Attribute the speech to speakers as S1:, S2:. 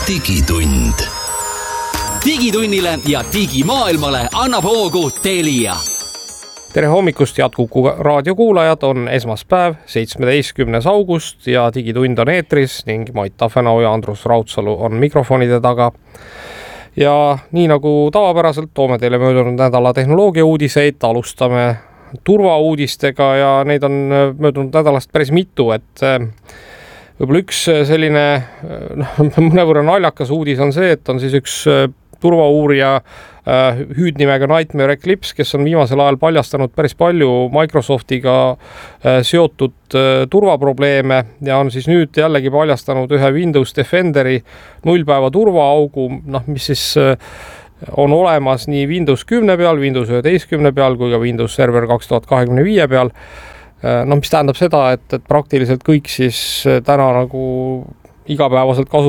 S1: digitund. Digitunnile ja digimaailmale annab hoogu Telia.
S2: Tere hommikust, head Kuku raadiokuulajad, on esmaspäev, 17. august ja digitund on eetris ning Mait Tafenau ja Andrus Raudsalu on mikrofonide taga. Ja nii nagu tavapäraselt toome teile möödunud nädala tehnoloogia uudiseid, alustame turvauudistega ja neid on möödunud nädalast päris mitu, et võib-olla üks selline mõnevõrra naljakas uudis on see, et on siis üks turvauurija hüüdnimega Nightmare Eclipse, kes on viimasel ajal paljastanud päris palju Microsoftiga seotud turvaprobleeme ja on siis nüüd jällegi paljastanud ühe Windows Defenderi nullpäeva turvaaugu, mis siis on olemas nii Windows 10 peal, Windows 11 peal kui ka Windows Server 2025 peal. Mis tähendab seda, et praktiliselt kõik siis täna nagu igapäevaselt